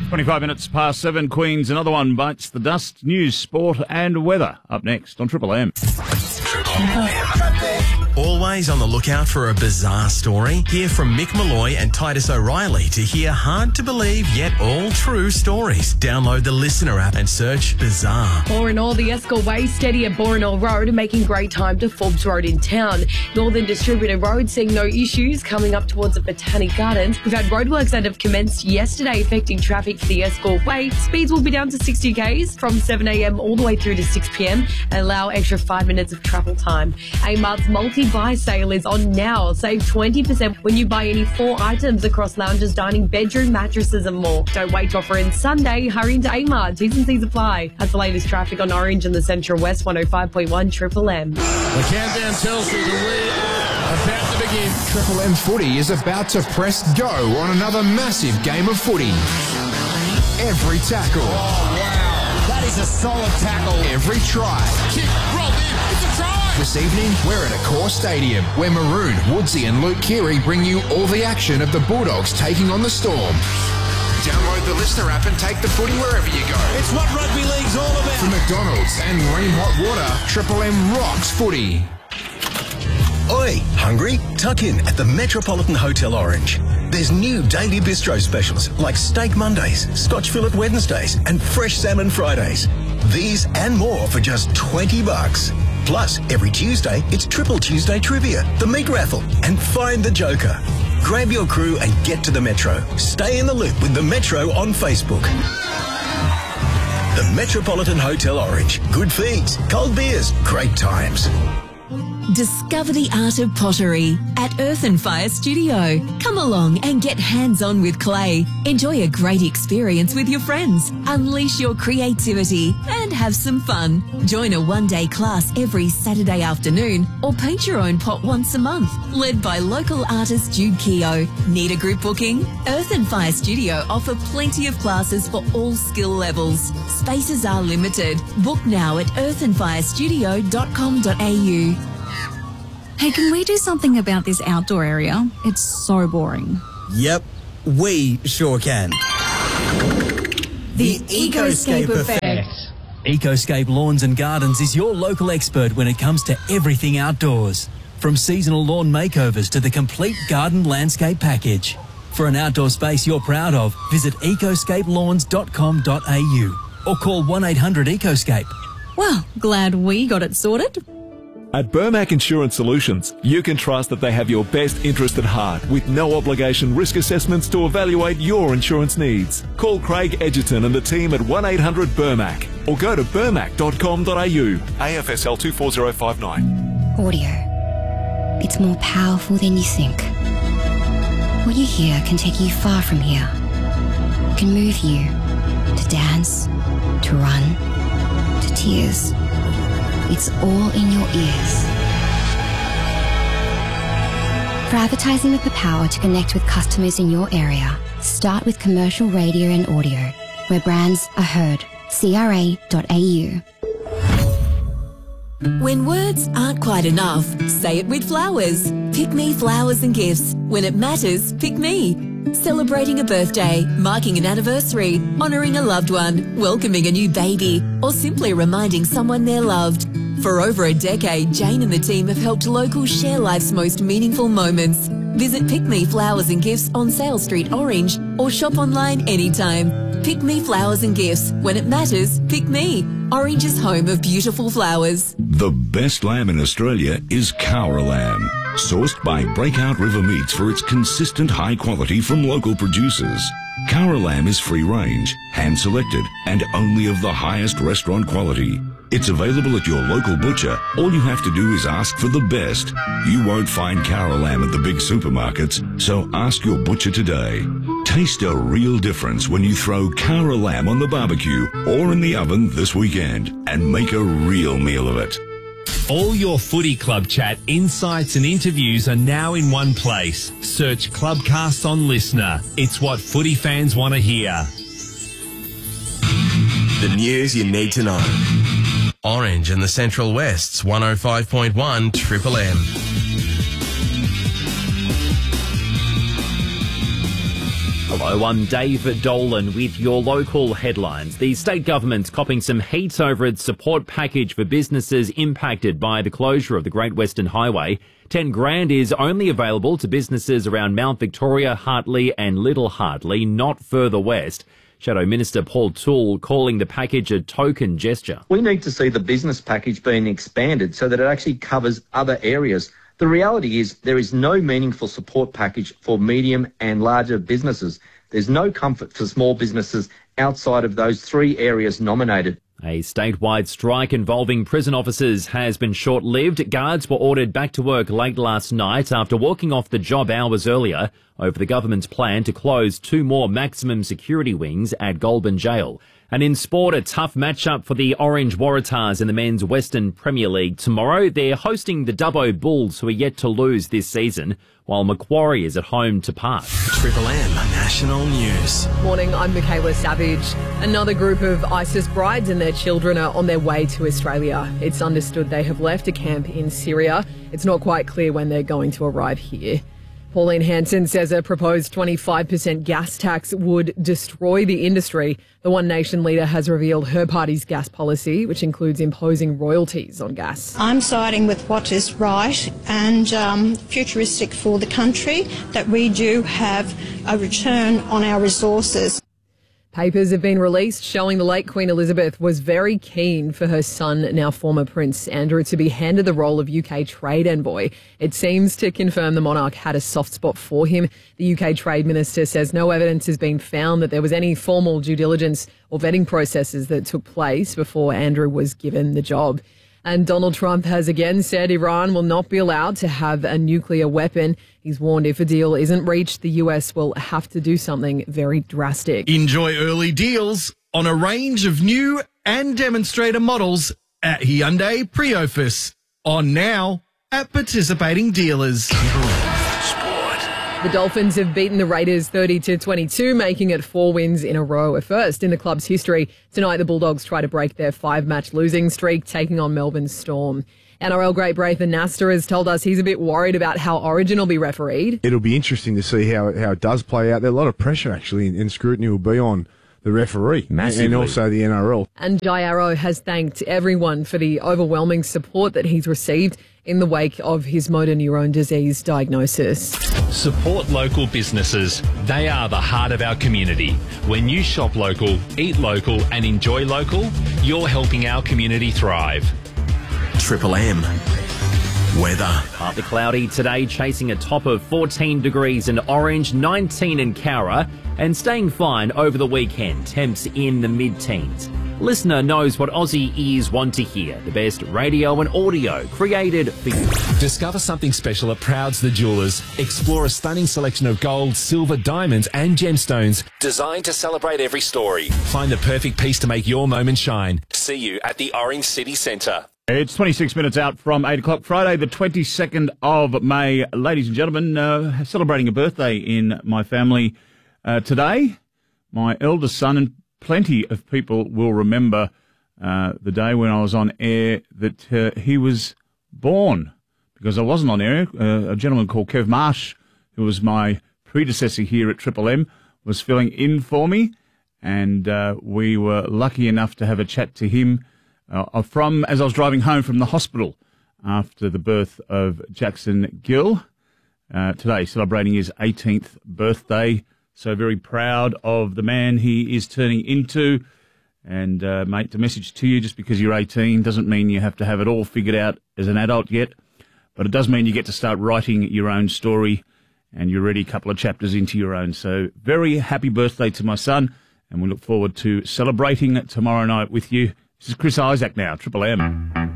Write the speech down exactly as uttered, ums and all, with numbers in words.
twenty-five minutes past seven, Queens. Another one bites the dust. News, sport and weather. Up next on Triple M. Triple M. Always on the lookout for a bizarre story? Hear from Mick Malloy and Titus O'Reilly to hear hard-to-believe yet all-true stories. Download the Listener app and search Bizarre. Borinall, the Escort Way steady at Borinall Road, making great time to Forbes Road in town. Northern Distributor Road seeing no issues coming up towards the Botanic Gardens. We've had roadworks that have commenced yesterday affecting traffic for the Escort Way. Speeds will be down to sixty kays from seven a m all the way through to six p m and allow extra five minutes of travel time. Amart's multi-buy sale is on now. Save twenty percent when you buy any four items across lounges, dining, bedroom, mattresses and more. Don't wait to offer in Sunday. Hurry into Amart. T's and C's apply. That's the latest traffic on Orange and the Central West one oh five point one Triple M. The countdown tells you the lead about to begin. Triple M Footy is about to press go on another massive game of footy. Every tackle. Oh, wow. That is a solid tackle. Every try. Kick, rolled in. It's a try. This evening, we're at Accor Stadium, where Maroon, Woodsy and Luke Keary bring you all the action of the Bulldogs taking on the Storm. Download the Listener app and take the footy wherever you go. It's what rugby league's all about. From McDonald's and Ream Hot Water, Triple M rocks footy. Oi, hungry? Tuck in at the Metropolitan Hotel Orange. There's new daily bistro specials like Steak Mondays, Scotch Fillet Wednesdays and Fresh Salmon Fridays. These and more for just twenty bucks. Plus, every Tuesday, it's Triple Tuesday Trivia, the meat raffle, and Find the Joker. Grab your crew and get to the Metro. Stay in the loop with the Metro on Facebook. The Metropolitan Hotel Orange. Good feeds, cold beers, great times. Discover the art of pottery at Earth and Fire Studio. Come along and get hands-on with clay. Enjoy a great experience with your friends. Unleash your creativity and have some fun. Join a one-day class every Saturday afternoon or paint your own pot once a month. Led by local artist Jude Keogh. Need a group booking? Earth and Fire Studio offer plenty of classes for all skill levels. Spaces are limited. Book now at earth and fire studio dot com dot a u. Hey, can we do something about this outdoor area? It's so boring. Yep, we sure can. The Ecoscape Effect. Ecoscape Lawns and Gardens is your local expert when it comes to everything outdoors. From seasonal lawn makeovers to the complete garden landscape package. For an outdoor space you're proud of, visit ecoscape lawns dot com dot a u or call one eight hundred ecoscape. Well, glad we got it sorted. At Burmac Insurance Solutions, you can trust that they have your best interest at heart with no obligation risk assessments to evaluate your insurance needs. Call Craig Edgerton and the team at one eight hundred Burmac or go to burmac dot com dot a u. A F S L two four zero five nine. Audio. It's more powerful than you think. What you hear can take you far from here. It can move you to dance, to run, to tears. It's all in your ears. For advertising with the power to connect with customers in your area, start with commercial radio and audio, where brands are heard. C R A dot a u. When words aren't quite enough, say it with flowers. Pick Me Flowers and Gifts. When it matters, pick me. Celebrating a birthday, marking an anniversary, honouring a loved one, welcoming a new baby, or simply reminding someone they're loved. For over a decade, Jane and the team have helped locals share life's most meaningful moments. Visit Pick Me Flowers and Gifts on Sale Street, Orange, or shop online anytime. Pick Me Flowers and Gifts. When it matters, pick me. Orange's home of beautiful flowers. The best lamb in Australia is Cowra Lamb, sourced by Breakout River Meats for its consistent high quality from local producers. Cowra Lamb is free range, hand selected, and only of the highest restaurant quality. It's available at your local butcher. All you have to do is ask for the best. You won't find Cowra Lamb at the big supermarkets, so ask your butcher today. Taste a real difference when you throw Cowra Lamb on the barbecue or in the oven this weekend and make a real meal of it. All your footy club chat, insights and interviews are now in one place. Search Clubcast on Listener. It's what footy fans want to hear. The news you need to know. Orange and the Central West's one oh five point one Triple M. Hello, I'm Dave Dolan with your local headlines. The state government's copping some heat over its support package for businesses impacted by the closure of the Great Western Highway. Ten grand is only available to businesses around Mount Victoria, Hartley and Little Hartley, not further west. Shadow Minister Paul Toole calling the package a token gesture. We need to see the business package being expanded so that it actually covers other areas. The reality is there is no meaningful support package for medium and larger businesses. There's no comfort for small businesses outside of those three areas nominated. A statewide strike involving prison officers has been short-lived. Guards were ordered back to work late last night after walking off the job hours earlier over the government's plan to close two more maximum security wings at Goulburn Jail. And in sport, a tough matchup for the Orange Waratahs in the men's Western Premier League tomorrow. They're hosting the Dubbo Bulls, who are yet to lose this season, while Macquarie is at home to Park. Triple M National News. Morning, I'm Michaela Savage. Another group of ISIS brides and their children are on their way to Australia. It's understood they have left a camp in Syria. It's not quite clear when they're going to arrive here. Pauline Hanson says a proposed twenty-five percent gas tax would destroy the industry. The One Nation leader has revealed her party's gas policy, which includes imposing royalties on gas. I'm siding with what is right and um, futuristic for the country, that we do have a return on our resources. Papers have been released showing the late Queen Elizabeth was very keen for her son, now former Prince Andrew, to be handed the role of U K trade envoy. It seems to confirm the monarch had a soft spot for him. The U K Trade Minister says no evidence has been found that there was any formal due diligence or vetting processes that took place before Andrew was given the job. And Donald Trump has again said Iran will not be allowed to have a nuclear weapon. He's warned if a deal isn't reached, the U S will have to do something very drastic. Enjoy early deals on a range of new and demonstrator models at Hyundai Priofus. On now at participating dealers. The Dolphins have beaten the Raiders thirty to twenty-two, making it four wins in a row, a first in the club's history. Tonight, the Bulldogs try to break their five-match losing streak, taking on Melbourne Storm. N R L great Braithen Nasta has told us he's a bit worried about how Origin will be refereed. It'll be interesting to see how, how it does play out. There's a lot of pressure, actually, and, and scrutiny will be on the referee. Massively. And also the N R L. And Jai Arrow has thanked everyone for the overwhelming support that he's received in the wake of his motor neurone disease diagnosis. Support local businesses. They are the heart of our community. When you shop local, eat local and enjoy local, you're helping our community thrive. Triple M weather. Partly cloudy today, chasing a top of fourteen degrees in Orange, nineteen in Cowra, and staying fine over the weekend. Temps in the mid-teens. Listener knows what Aussie ears want to hear. The best radio and audio created for you. Discover something special at Prouds the Jewellers. Explore a stunning selection of gold, silver, diamonds and gemstones designed to celebrate every story. Find the perfect piece to make your moment shine. See you at the Orange City Centre. It's twenty-six minutes out from eight o'clock, Friday, the twenty-second of May. Ladies and gentlemen, uh, celebrating a birthday in my family uh, today. My eldest son, and plenty of people will remember uh, the day when I was on air that uh, he was born, because I wasn't on air. Uh, a gentleman called Kev Marsh, who was my predecessor here at Triple M, was filling in for me, and uh, we were lucky enough to have a chat to him Uh, from as I was driving home from the hospital after the birth of Jackson Gill, uh, today celebrating his eighteenth birthday. So very proud of the man he is turning into. And, uh, mate, the message to you, just because you're eighteen doesn't mean you have to have it all figured out as an adult yet. But it does mean you get to start writing your own story, and you're already a couple of chapters into your own. So very happy birthday to my son, and we look forward to celebrating tomorrow night with you. This is Chris Isaac now, Triple M.